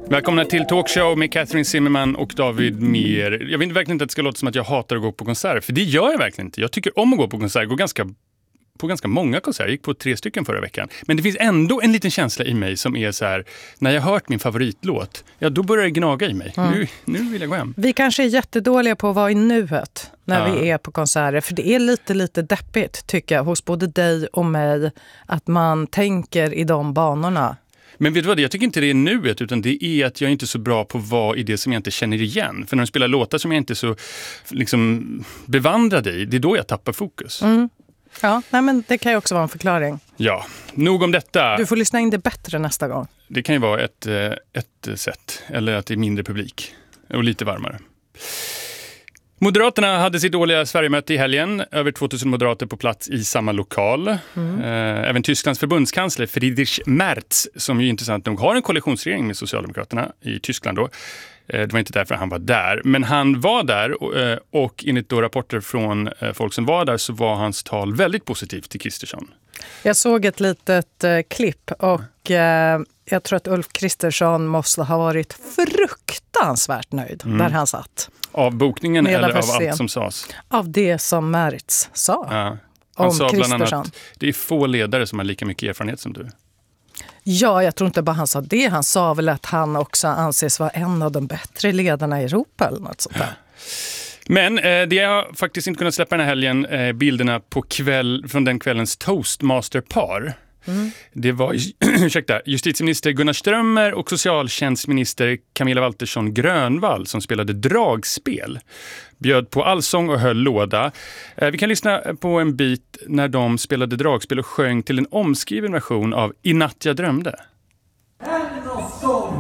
Välkomna till Talkshow med Catherine Zimmerman och David Mer. Jag vill verkligen inte att det ska låta som att jag hatar att gå på konserter, för det gör jag verkligen inte. Jag tycker om att gå på konserter, jag går på ganska många konserter. Jag gick på 3 stycken förra veckan. Men det finns ändå en liten känsla i mig som är så här, när jag hört min favoritlåt, ja då börjar det gnaga i mig. Nu vill jag gå hem. Vi kanske är jättedåliga på att vara i nuet när vi är på konserter. För det är lite deppigt, tycker jag, hos både dig och mig, att man tänker i de banorna. Men vet du vad, jag tycker inte det är nuet, utan det är att jag inte är så bra på att vara i det som jag inte känner igen. För när de spelar låtar som jag inte är så liksom bevandrad i, det är då jag tappar fokus. Ja, nej, men det kan ju också vara en förklaring. Ja, nog om detta. Du får lyssna in det bättre nästa gång. Det kan ju vara ett sätt, eller att det är mindre publik och lite varmare. Moderaterna hade sitt årliga Sverigemöte i helgen. Över 2000 moderater på plats i samma lokal. Även Tysklands förbundskansler Friedrich Merz, som ju intressant nog har en koalitionsregering med Socialdemokraterna i Tyskland då. Det var inte därför han var där. Men han var där och enligt då rapporter från folk som var där så var hans tal väldigt positivt till Kristersson. Jag såg ett litet klipp och jag tror att Ulf Kristersson måste ha varit fruktansvärt nöjd där han satt. Av bokningen eller av allt som sades? Av det som Merz sa. Ja. Han sa bland annat att det är få ledare som har lika mycket erfarenhet som du. Ja, jag tror inte bara han sa det. Han sa väl att han också anses vara en av de bättre ledarna i Europa eller något sånt där. Men det har faktiskt inte kunnat släppa den här helgen bilderna på från den kvällens Toastmaster-par. Det var justitieminister Gunnar Strömmer och socialtjänstminister Camilla Waltersson Grönvall som spelade dragspel. Bjöd på allsång och höll låda. Vi kan lyssna på en bit när de spelade dragspel och sjöng till en omskriven version av I natt jag drömde.